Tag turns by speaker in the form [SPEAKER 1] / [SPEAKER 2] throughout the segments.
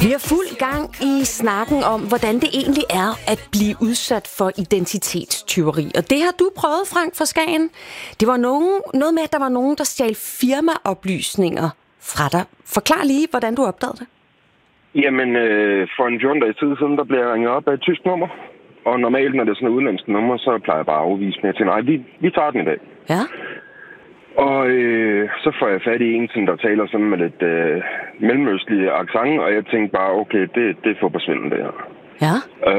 [SPEAKER 1] Vi har fuld gang i snakken om, hvordan det egentlig er at blive udsat for identitetstyveri. Og det har du prøvet, Frank fra Skagen. Det var noget med, at der var nogen, der stjal firmaoplysninger fra dig. Forklar lige, hvordan du opdagede det.
[SPEAKER 2] Jamen, for en 14 dage tid siden, der blev jeg ringet op af et tysk nummer. Og normalt, når det er sådan et udenlandsk nummer, så plejer jeg bare at afvise mig til, nej, vi tager den i dag.
[SPEAKER 1] Ja.
[SPEAKER 2] Og så får jeg fat i en, der taler sådan med lidt mellemøstlige accent, og jeg tænkte bare, okay, det er fodboldsvindel, det her.
[SPEAKER 1] Ja.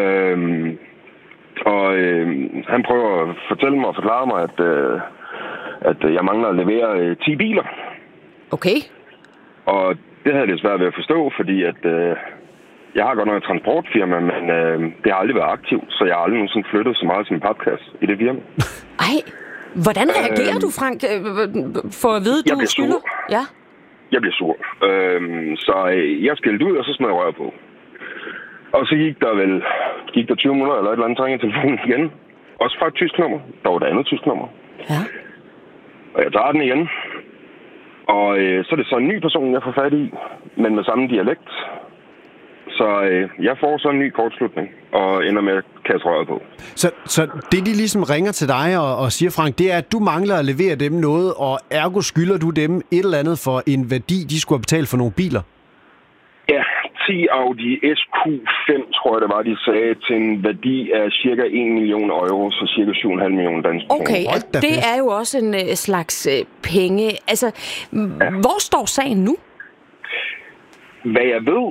[SPEAKER 2] Han prøver at fortælle mig og forklare mig, at jeg mangler at levere 10 biler.
[SPEAKER 1] Okay.
[SPEAKER 2] Og det havde jeg lidt svært ved at forstå, fordi at jeg har godt nok et transportfirma, men det har aldrig været aktivt, så jeg har aldrig nogensinde flyttet så meget som en papkasse i det firma.
[SPEAKER 1] Ej, hvordan reagerer du, Frank, for at vide, du skylder? Ja.
[SPEAKER 2] Jeg bliver sur. Så jeg skældte ud, og så smed jeg rør på. Og så gik der 20 minutter eller et eller andet, trænger telefonen igen. Også fra et tysk nummer. Der var et andet tysk nummer.
[SPEAKER 1] Ja.
[SPEAKER 2] Og jeg tager den igen. Og så er det så en ny person, jeg får fat i, men med samme dialekt. Så jeg får så en ny kortslutning, og ender med at kaste røret på.
[SPEAKER 3] Så det, de ligesom ringer til dig og siger, Frank, det er, at du mangler at levere dem noget, og ergo skylder du dem et eller andet for en værdi, de skulle have betalt for nogle biler?
[SPEAKER 2] Ja, 10 Audi SQ5, tror jeg det var, de sagde, til en værdi af cirka 1 million euro, så cirka 7,5 millioner danske kroner.
[SPEAKER 1] Okay, det er jo også en slags penge. Altså, Hvor står sagen nu?
[SPEAKER 2] Hvad jeg ved,